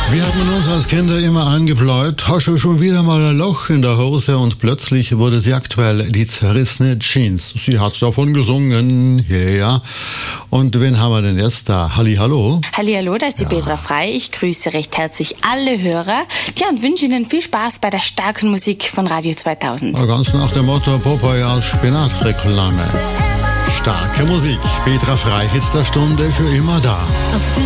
Wir haben uns als Kinder immer angebläut, hast du schon wieder mal ein Loch in der Hose, und plötzlich wurde sie aktuell, die zerrissene Jeans. Sie hat davon gesungen, yeah. Und wen haben wir denn jetzt da? Hallihallo? Hallihallo, da ist die Petra Frei. Ich grüße recht herzlich alle Hörer. Ja, und wünsche Ihnen viel Spaß bei der starken Musik von Radio 2000. Ganz nach dem Motto Popeye Spinatreklame. Starke Musik. Petra Frei, Hits der Stunde, für immer da.